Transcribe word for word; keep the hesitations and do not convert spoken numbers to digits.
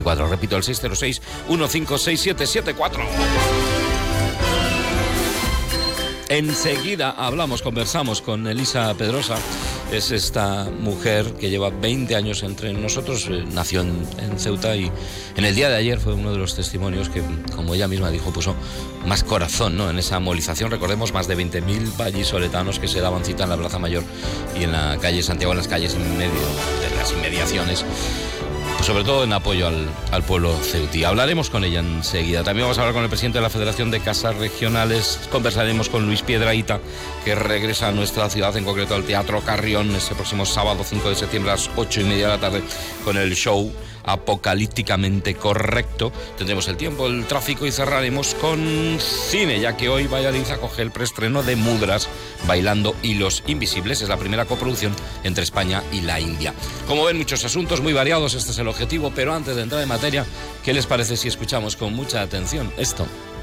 cuatro. Repito, el seis cero seis, uno cinco seis siete siete cuatro. Enseguida hablamos, conversamos con Elisa Pedrosa. Es esta mujer que lleva veinte años entre nosotros, eh, nació en, en Ceuta y en el día de ayer fue uno de los testimonios que, como ella misma dijo, puso más corazón, ¿no?, en esa movilización. Recordemos, más de veinte mil vallisoletanos que se daban cita en la Plaza Mayor y en la calle Santiago, en las calles en medio de las inmediaciones, sobre todo en apoyo al, al pueblo ceutí. Hablaremos con ella enseguida. También vamos a hablar con el presidente de la Federación de Casas Regionales. Conversaremos con Luis Piedrahita, que regresa a nuestra ciudad, en concreto al Teatro Carrión, este próximo sábado cinco de septiembre a las ocho y media de la tarde, con el show Apocalípticamente Correcto. Tendremos el tiempo, el tráfico y cerraremos con cine, ya que hoy Valladolid acoge el preestreno de Mudras, Bailando Hilos Invisibles. Es la primera coproducción entre España y la India. Como ven, muchos asuntos muy variados, este es el objetivo, pero antes de entrar en materia, ¿qué les parece si escuchamos con mucha atención esto?